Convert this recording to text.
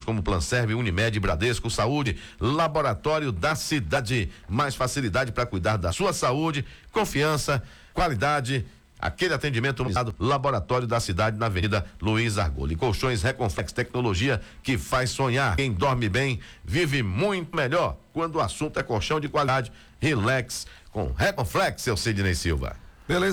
como Planserve, Unimed, Bradesco, Saúde, Laboratório da Cidade. Mais facilidade para cuidar da sua saúde, confiança, qualidade. Aquele atendimento humanizado, Laboratório da Cidade, na Avenida Luiz Argoli. Colchões Reconflex, tecnologia que faz sonhar. Quem dorme bem, vive muito melhor. Quando o assunto é colchão de qualidade, relax com Reconflex, seu Sidney Silva. Beleza.